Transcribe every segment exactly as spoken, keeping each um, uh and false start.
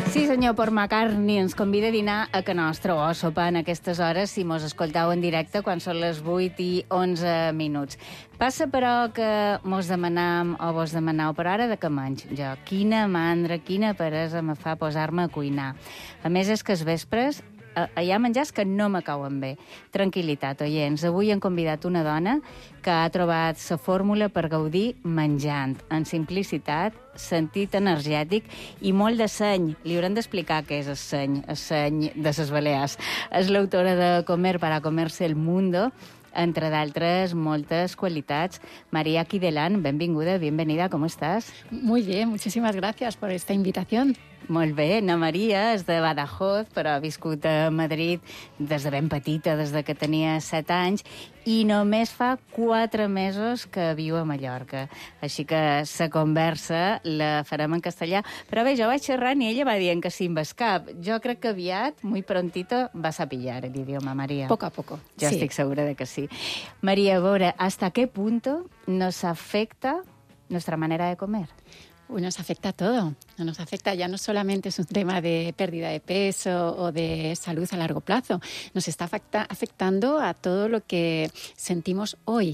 Sí, senyor, Paul McCartney ens convida a dinar a ca nostra o a sopar en aquestes hores si mos escoltau en directe quan són les vuit i onze minuts. Passa, però, que mos demanam o vos demanau, però ara de què menys? Jo, quina mandra, quina peresa me fa posar-me a cuinar. A més, és que els vespres hi ha menjars que no me cauen bé. Tranquil·litat, oients. Avui hem convidat una dona que ha trobat la fórmula per gaudir menjant, en simplicitat, sentit energètic i molt de seny. Li haurem d'explicar què és el seny, el seny de les Balears. És l'autora de Comer para comerse el mundo, entre d'altres moltes qualitats. María Quidelán, benvinguda, bienvenida, ¿cómo estás? Muy bien, muchísimas gracias por esta invitación. Molt bé, na Maria és de Badajoz, però ha viscut a Madrid des de ben petita, des de que tenia set anys, i només fa quatre mesos que viu a Mallorca. Així que la conversa la farem en castellà. Però bé, jo vaig xerrant i ella va dient que sí amb el cap. Jo crec que aviat, muy prontito, vas a pillar el idioma, María. Poco a poco. Jo sí. estic segura de que sí. María, a veure, ¿hasta qué punto nos afecta nuestra manera de comer? Uy, nos afecta a todo. Nos afecta, ya no solamente es un tema de pérdida de peso o de salud a largo plazo, nos está afecta, afectando a todo lo que sentimos hoy.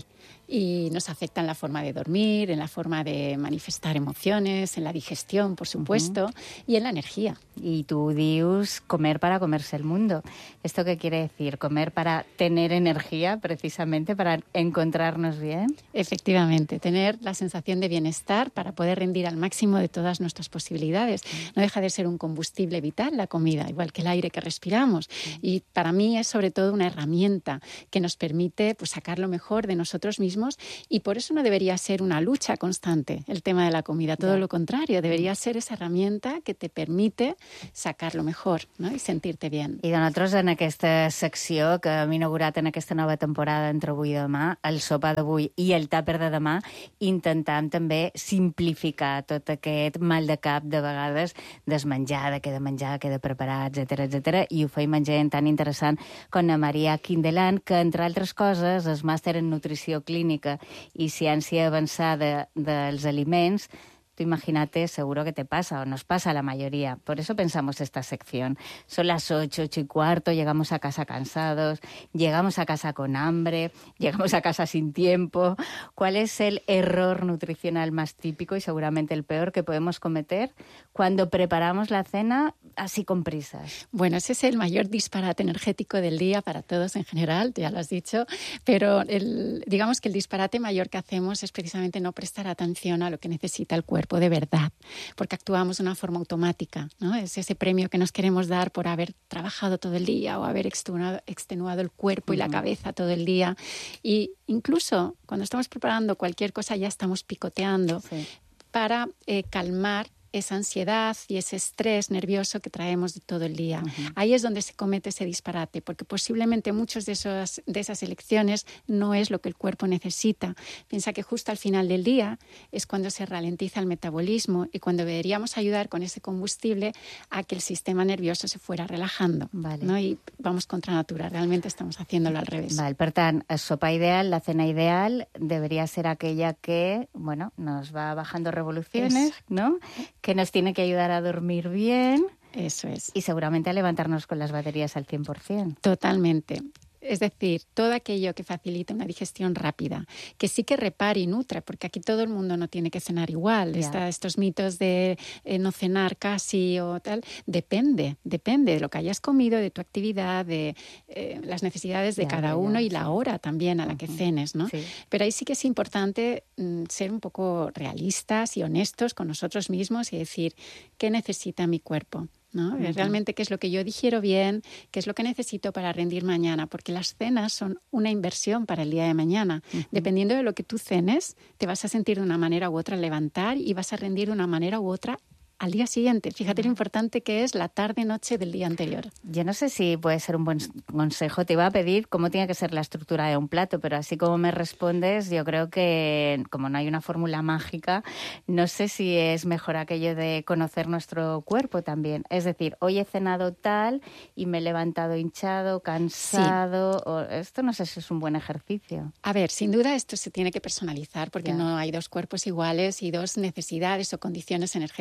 Y nos afecta en la forma de dormir, en la forma de manifestar emociones, en la digestión, por supuesto, uh-huh. y en la energía. Y tú dius comer para comerse el mundo. ¿Esto qué quiere decir? ¿Comer para tener energía, precisamente, para encontrarnos bien? Efectivamente, tener la sensación de bienestar para poder rendir al máximo de todas nuestras posibilidades. No deja de ser un combustible vital la comida, igual que el aire que respiramos. Uh-huh. Y para mí es sobre todo una herramienta que nos permite pues, sacar lo mejor de nosotros mismos. Y por eso no debería ser una lucha constante el tema de la comida, todo yeah. lo contrario, debería ser esa herramienta que te permite sacar lo mejor, no? I sentir-te bien. I de nosaltres en aquesta secció que hem inaugurat en aquesta nova temporada entre avui i demà, el sopar d'avui i el tàper de demà, intentam també simplificar tot aquest mal de cap de vegades des menjar, de què de menjar, què de preparar, etcètera, etcètera, i ho feim amb gent tan interessant com la María Quidelán, que entre altres coses és màster en nutrició clínica y ciencia avanzada de los alimentos. Tú imagínate, seguro que te pasa o nos pasa a la mayoría. Por eso pensamos esta sección. Son las ocho, ocho y cuarto, llegamos a casa cansados, llegamos a casa con hambre, llegamos a casa sin tiempo. ¿Cuál es el error nutricional más típico y seguramente el peor que podemos cometer cuando preparamos la cena así con prisas? Bueno, ese es el mayor disparate energético del día para todos en general, ya lo has dicho, pero el, digamos que el disparate mayor que hacemos es precisamente no prestar atención a lo que necesita el cuerpo de verdad, porque actuamos de una forma automática, ¿no? Es ese premio que nos queremos dar por haber trabajado todo el día o haber extenuado, extenuado el cuerpo y uh-huh. la cabeza todo el día. Y incluso cuando estamos preparando cualquier cosa ya estamos picoteando sí. para eh, calmar esa ansiedad y ese estrés nervioso que traemos de todo el día. Uh-huh. Ahí es donde se comete ese disparate, porque posiblemente muchas de, esos, de esas elecciones no es lo que el cuerpo necesita. Piensa que justo al final del día es cuando se ralentiza el metabolismo y cuando deberíamos ayudar con ese combustible a que el sistema nervioso se fuera relajando. Vale. ¿No? Y vamos contra natura, realmente estamos haciéndolo al revés. Vale, per tant, el sopar ideal, la cena ideal, debería ser aquella que, bueno, nos va bajando revoluciones, es... ¿no? Que nos tiene que ayudar a dormir bien. Eso es. Y seguramente a levantarnos con las baterías al cien por ciento. Totalmente. Es decir, todo aquello que facilita una digestión rápida, que sí que repare y nutre, porque aquí todo el mundo no tiene que cenar igual. Yeah. Está, estos mitos de eh, no cenar casi o tal, depende, depende de lo que hayas comido, de tu actividad, de eh, las necesidades de yeah, cada yeah, uno yeah, y sí. la hora también a la que uh-huh. cenes, ¿no? Sí. Pero ahí sí que es importante mm, ser un poco realistas y honestos con nosotros mismos y decir, ¿qué necesita mi cuerpo? ¿No? Uh-huh. Realmente qué es lo que yo digiero bien, qué es lo que necesito para rendir mañana, porque las cenas son una inversión para el día de mañana. Uh-huh. Dependiendo de lo que tú cenes, te vas a sentir de una manera u otra al levantar y vas a rendir de una manera u otra al día siguiente. Fíjate lo importante que es la tarde-noche del día anterior. Yo no sé si puede ser un buen consejo. Te iba a pedir cómo tiene que ser la estructura de un plato, pero así como me respondes, yo creo que como no hay una fórmula mágica, no sé si es mejor aquello de conocer nuestro cuerpo también. Es decir, hoy he cenado tal y me he levantado hinchado, cansado. Sí. O, esto no sé si es un buen ejercicio. A ver, sin duda esto se tiene que personalizar porque yeah. no hay dos cuerpos iguales y dos necesidades o condiciones energéticas iguales.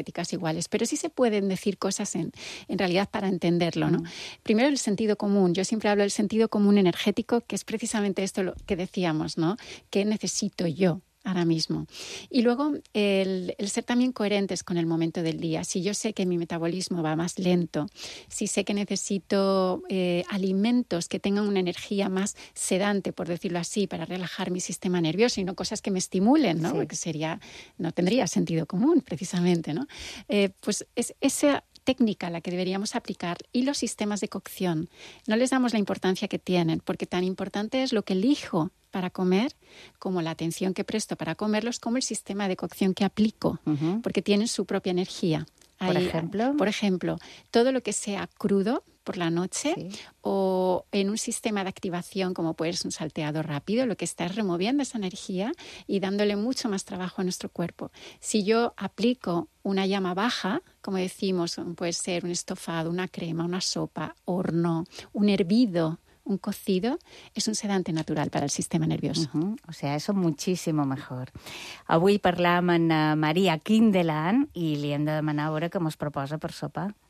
iguales, pero sí se pueden decir cosas en, en realidad para entenderlo, ¿no? Mm. Primero, el sentido común. Yo siempre hablo del sentido común energético, que es precisamente esto lo que decíamos, ¿no? ¿Qué necesito yo ahora mismo? Y luego el, el ser también coherentes con el momento del día. Si yo sé que mi metabolismo va más lento, si sé que necesito eh, alimentos que tengan una energía más sedante, por decirlo así, para relajar mi sistema nervioso y no cosas que me estimulen, ¿no? Sí. Porque sería, no tendría sentido común, precisamente, ¿no? Eh, pues es esa técnica la que deberíamos aplicar, y los sistemas de cocción. No les damos la importancia que tienen, porque tan importante es lo que elijo para comer, como la atención que presto para comerlos, como el sistema de cocción que aplico, uh-huh. porque tienen su propia energía. ¿Por Ahí, ejemplo? Por ejemplo, todo lo que sea crudo por la noche, sí. o en un sistema de activación como puede ser un salteado rápido, lo que está es removiendo esa energía y dándole mucho más trabajo a nuestro cuerpo. Si yo aplico una llama baja, como decimos, puede ser un estofado, una crema, una sopa, horno, un hervido, un cocido, és un sedante natural per al sistema nerviós. Uh-huh. O sea, eso muchísimo mejor. Avui parlam amb Maria Kindelan i li hem de demanar a veure què mos proposa per sopar.